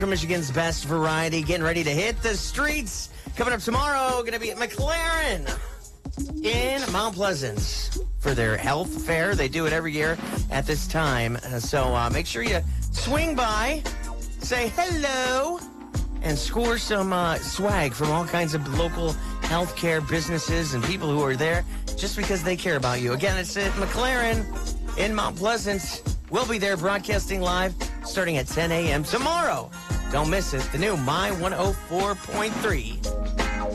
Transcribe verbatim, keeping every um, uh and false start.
Michigan's best variety, getting ready to hit the streets. Coming up tomorrow, going to be at McLaren in Mount Pleasant for their health fair. They do it every year at this time. Uh, so uh, make sure you swing by, say hello, and score some uh, swag from all kinds of local healthcare businesses and people who are there just because they care about you. Again, it's at McLaren in Mount Pleasant. We'll be there broadcasting live starting at ten a.m. tomorrow. Don't miss it. The new My one oh four point three.